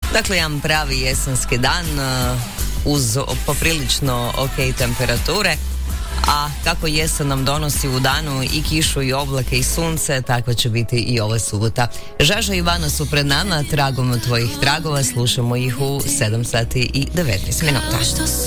Dakle, jedan pravi jesenski dan uz poprilično ok temperature. A kako jesen nam donosi u danu i kišu i oblake i sunce, tako će biti i ova subota. Žaža i Ivana su pred nama, tragom tvojih tragova, slušamo ih u 7 sati i 19 minuta.